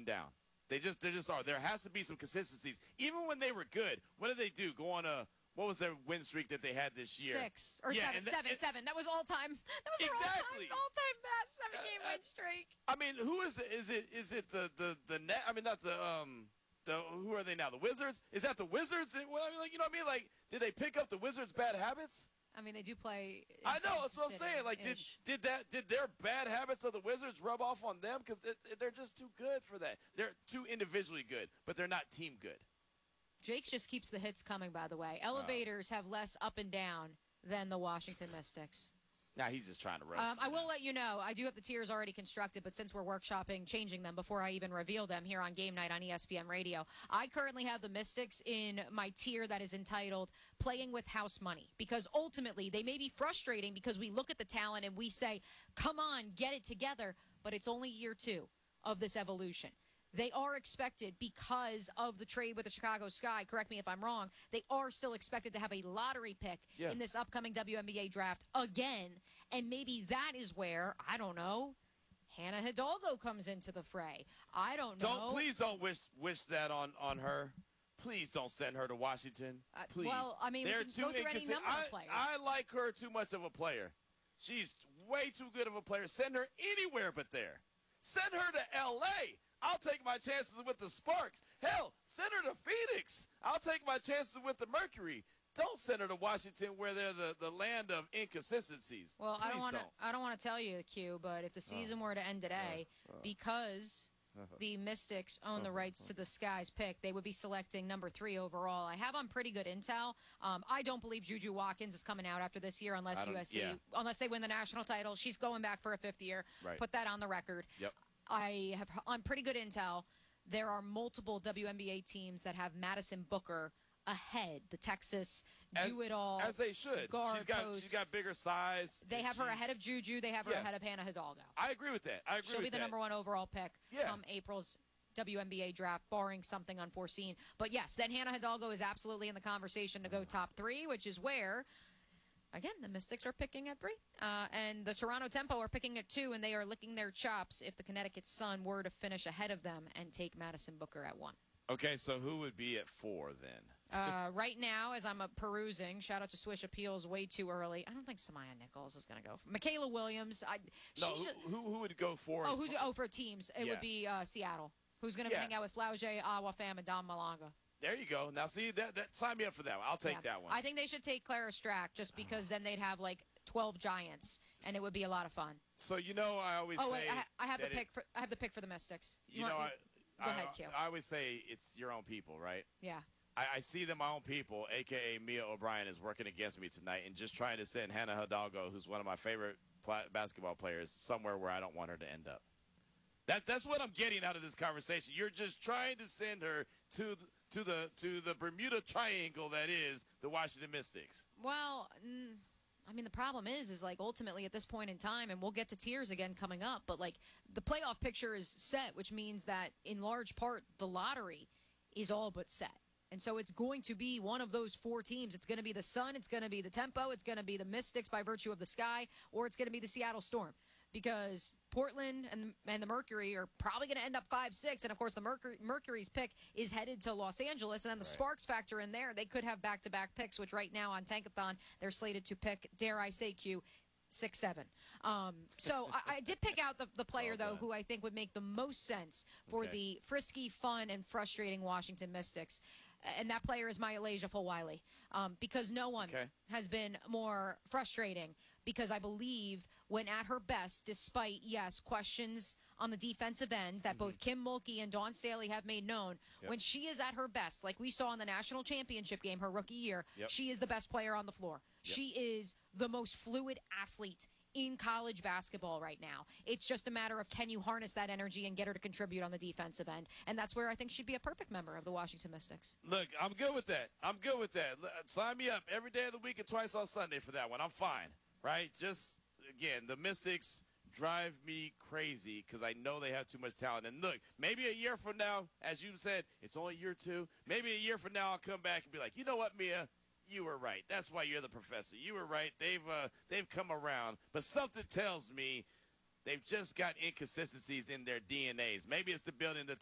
and down. They just are. There has to be some consistencies. Even when they were good, what did they do? Go on a what was their win streak that they had this year? 6 or 7. That was all time. That was exactly all time best 7-game win streak. I mean, who is it? Is it the net? I mean, not the who are they now? The Wizards? Is that the Wizards? Well, I mean, like, you know what I mean? Like, did they pick up the Wizards' bad habits? I mean, they do play. I know. That's what I'm saying. Like, did their bad habits of the Wizards rub off on them? Because they're just too good for that. They're too individually good, but they're not team good. Jakes just keeps the hits coming, by the way. Elevators have less up and down than the Washington Mystics. Nah, he's just trying to roast. I will let you know, I do have the tiers already constructed, but since we're workshopping, changing them before I even reveal them here on Game Night on ESPN Radio, I currently have the Mystics in my tier that is entitled Playing with House Money, because ultimately they may be frustrating because we look at the talent and we say, come on, get it together, but it's only year 2 of this evolution. They are expected, because of the trade with the Chicago Sky, correct me if I'm wrong, they are still expected to have a lottery pick in this upcoming WNBA draft again. And maybe that is where, I don't know, Hannah Hidalgo comes into the fray. I don't know. Please don't wish that on her. Please don't send her to Washington. Please. Well, I mean, we can go through any number of players. I like her too much of a player. She's way too good of a player. Send her anywhere but there. Send her to L.A., I'll take my chances with the Sparks. Hell, send her to Phoenix. I'll take my chances with the Mercury. Don't send her to Washington, where they're the land of inconsistencies. Well, I don't want to tell you, Q, but if the season were to end today, because the Mystics own the rights to the Sky's pick, they would be selecting number 3 overall. I have on pretty good intel. I don't believe Juju Watkins is coming out after this year unless unless they win the national title. She's going back for a 5th year. Right. Put that on the record. Yep. I have on pretty good intel. There are multiple WNBA teams that have Madison Booker ahead. The Texas do-it-all. As they should. She's got bigger size. They have her ahead of Juju. They have her ahead of Hannah Hidalgo. I agree with that. She'll be the number 1 overall pick come April's WNBA draft, barring something unforeseen. But, yes, then Hannah Hidalgo is absolutely in the conversation to go top 3, which is where, again, the Mystics are picking at 3. And the Toronto Tempo are picking at 2, and they are licking their chops if the Connecticut Sun were to finish ahead of them and take Madison Booker at 1. Okay, so who would be at 4 then? Right now, as I'm perusing, shout out to Swish Appeals, way too early. I don't think Samaya Nichols is going to go. Michaela Williams. Who would go 4? For teams? It would be Seattle. Who's going to hang out with Flau'jae, Awa Pham, and Dom Malonga. There you go. Now, see, that sign me up for that one. I'll take that one. I think they should take Clara Strack just because then they'd have, 12 Giants, and it would be a lot of fun. So, I always say I have the pick for the Mystics. Go ahead, Q. I always say it's your own people, right? Yeah. I see that my own people, a.k.a. Mia O'Brien, is working against me tonight and just trying to send Hannah Hidalgo, who's one of my favorite basketball players, somewhere where I don't want her to end up. That's what I'm getting out of this conversation. You're just trying to send her to the Bermuda Triangle that is the Washington Mystics. Well, I mean, the problem is ultimately at this point in time, and we'll get to tiers again coming up, but the playoff picture is set, which means that in large part the lottery is all but set. And so it's going to be one of those 4 teams. It's going to be the Sun, it's going to be the Tempo, it's going to be the Mystics by virtue of the Sky, or it's going to be the Seattle Storm. Because Portland and the Mercury are probably going to end up 5-6. And, of course, the Mercury's pick is headed to Los Angeles. And then the Sparks factor in there. They could have back-to-back picks, which right now on Tankathon, they're slated to pick, dare I say, Q, 6-7. So I did pick out the player, though, who I think would make the most sense for the frisky, fun, and frustrating Washington Mystics. And that player is Myalasia Fulwiley, because no one has been more frustrating, because I believe when at her best, despite, questions on the defensive end that both Kim Mulkey and Dawn Staley have made known, when she is at her best, like we saw in the national championship game her rookie year, she is the best player on the floor. She is the most fluid athlete in college basketball right now. It's just a matter of can you harness that energy and get her to contribute on the defensive end. And that's where I think she'd be a perfect member of the Washington Mystics. Look, I'm good with that. Sign me up every day of the week and twice on Sunday for that one. I'm fine, right? Just, again, the Mystics drive me crazy because I know they have too much talent. And look, maybe a year from now, as you said, it's only year 2. Maybe a year from now I'll come back and be like, you know what, Mia? You were right. That's why you're the professor. You were right. They've come around. But something tells me they've just got inconsistencies in their DNAs. Maybe it's the building that